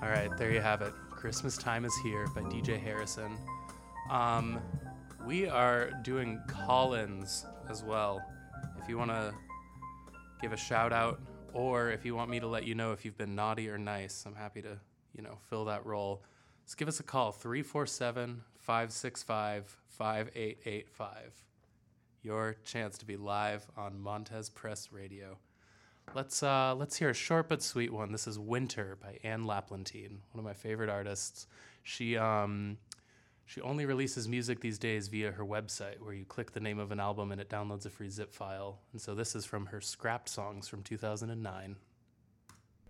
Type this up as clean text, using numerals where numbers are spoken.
All right, there you have it. Christmas Time is Here by DJ Harrison. We are doing call-ins as well. If you want to give a shout out, or if you want me to let you know if you've been naughty or nice, I'm happy to, fill that role. Just give us a call, 347-565-5885. Your chance to be live on Montez Press Radio. Let's hear a short but sweet one. This is Winter by Anne Laplantine, one of my favorite artists. She only releases music these days via her website, where you click the name of an album and it downloads a free zip file. And so this is from her Scrapped Songs from 2009.